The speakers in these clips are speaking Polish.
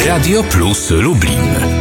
Radio Plus Lublin.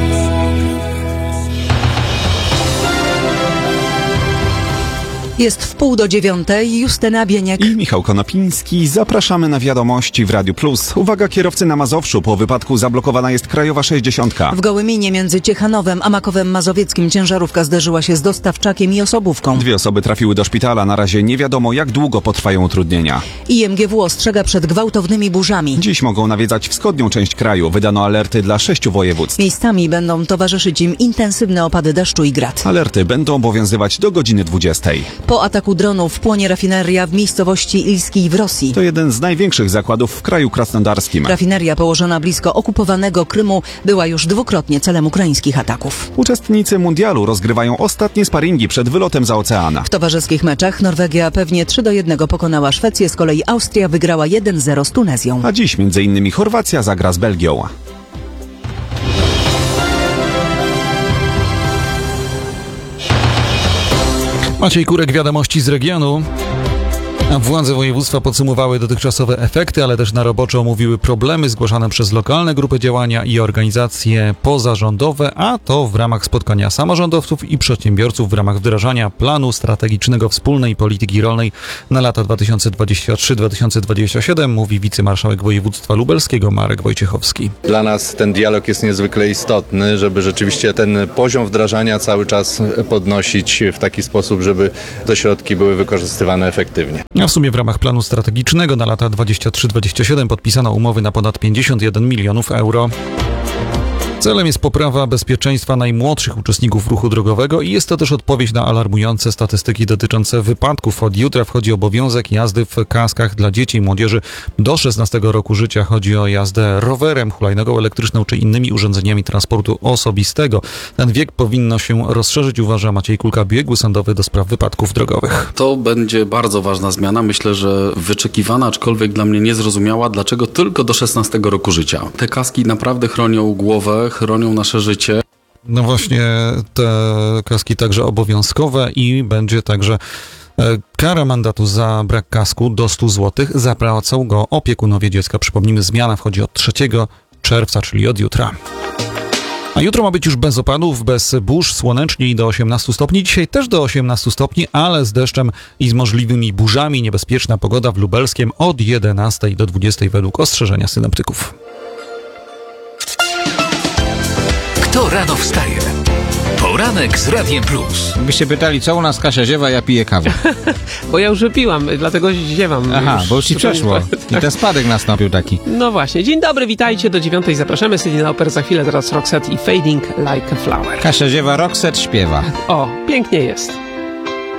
Jest 8:30, Justyna Bieniek i Michał Konopiński. Zapraszamy na wiadomości w Radiu Plus. Uwaga kierowcy na Mazowszu. Po wypadku zablokowana jest krajowa 60. W Gołyminie między Ciechanowem a Makowem Mazowieckim ciężarówka zderzyła się z dostawczakiem i osobówką. 2 osoby trafiły do szpitala. Na razie nie wiadomo, jak długo potrwają utrudnienia. IMGW ostrzega przed gwałtownymi burzami. Dziś mogą nawiedzać wschodnią część kraju. Wydano alerty dla 6 województw. Miejscami będą towarzyszyć im intensywne opady deszczu i grad. Alerty będą obowiązywać do godziny 20. Po ataku dronów płonie rafineria w miejscowości Ilskiej w Rosji. To jeden z największych zakładów w kraju krasnodarskim. Rafineria położona blisko okupowanego Krymu była już dwukrotnie celem ukraińskich ataków. Uczestnicy mundialu rozgrywają ostatnie sparingi przed wylotem za ocean. W towarzyskich meczach Norwegia pewnie 3-1 pokonała Szwecję, z kolei Austria wygrała 1-0 z Tunezją. A dziś m.in. Chorwacja zagra z Belgią. Maciej Kurek, wiadomości z regionu. Władze województwa podsumowały dotychczasowe efekty, ale też na roboczo omówiły problemy zgłaszane przez lokalne grupy działania i organizacje pozarządowe, a to w ramach spotkania samorządowców i przedsiębiorców w ramach wdrażania planu strategicznego wspólnej polityki rolnej na lata 2023-2027, mówi wicemarszałek województwa lubelskiego Marek Wojciechowski. Dla nas ten dialog jest niezwykle istotny, żeby rzeczywiście ten poziom wdrażania cały czas podnosić w taki sposób, żeby te środki były wykorzystywane efektywnie. A w sumie w ramach planu strategicznego na lata 23-27 podpisano umowy na ponad 51 milionów euro. Celem jest poprawa bezpieczeństwa najmłodszych uczestników ruchu drogowego i jest to też odpowiedź na alarmujące statystyki dotyczące wypadków. Od jutra wchodzi obowiązek jazdy w kaskach dla dzieci i młodzieży do 16 roku życia. Chodzi o jazdę rowerem, hulajnogą elektryczną czy innymi urządzeniami transportu osobistego. Ten wiek powinno się rozszerzyć, uważa Maciej Kulka, biegły sądowy do spraw wypadków drogowych. To będzie bardzo ważna zmiana. Myślę, że wyczekiwana, aczkolwiek dla mnie niezrozumiała, dlaczego tylko do 16 roku życia. Te kaski naprawdę chronią głowę, chronią nasze życie. No właśnie, te kaski także obowiązkowe i będzie także kara mandatu za brak kasku do 100 zł. Zapłacą go opiekunowie dziecka. Przypomnijmy, zmiana wchodzi od 3 czerwca, czyli od jutra. A jutro ma być już bez opadów, bez burz, słonecznie i do 18 stopni. Dzisiaj też do 18 stopni, ale z deszczem i z możliwymi burzami. Niebezpieczna pogoda w Lubelskiem od 11 do 20 według ostrzeżenia synoptyków. Kto rano wstaje? Poranek z Radiem Plus. Gdybyście pytali, co u nas Kasia ziewa, ja piję kawę. Bo ja już wypiłam, dlatego ziewam. Aha, bo już ci przeszło. I ten spadek nastąpił taki. No właśnie. Dzień dobry, witajcie. Do 9 zapraszamy. Cyndi Lauper, za chwilę teraz Roxette i Fading Like a Flower. Kasia ziewa, Roxette śpiewa. O, pięknie jest.